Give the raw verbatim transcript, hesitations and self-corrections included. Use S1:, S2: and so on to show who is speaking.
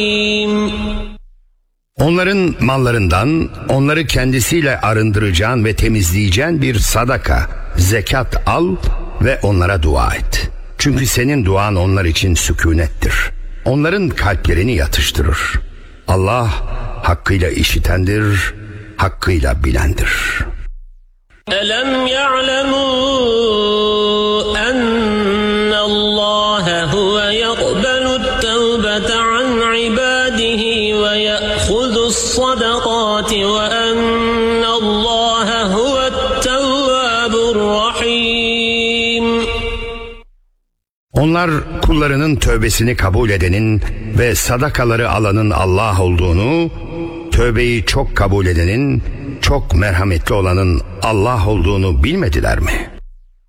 S1: Onların mallarından onları kendisiyle arındıracağın ve temizleyeceğin bir sadaka, zekat al ve onlara dua et. Çünkü senin duan onlar için sükunettir. Onların kalplerini yatıştırır. Allah hakkıyla işitendir, hakkıyla bilendir.
S2: Elem ya'lemu ennallâhe huve yakbelu't tevbete an ibadihi ve ya'khudus sadakati ve ennallâhe huvet tevvâbur rahîm.
S1: Onlar kullarının tövbesini kabul edenin ve sadakaları alanın Allah olduğunu, tövbeyi çok kabul edenin, çok merhametli olanın Allah olduğunu bilmediler mi?